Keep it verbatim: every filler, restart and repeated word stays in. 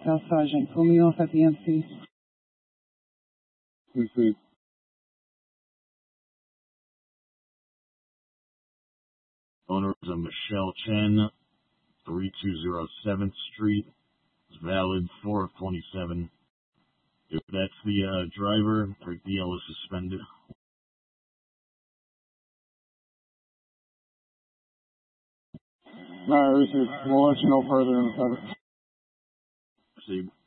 Staff Sergeant, pull me off at the M C. M C. Owner is a Michelle Chen, thirty-two oh seventh Street. It's valid four of twenty-seven. If that's the uh, driver, her D L is suspended. Alright, received. We'll let you know further in a second. See.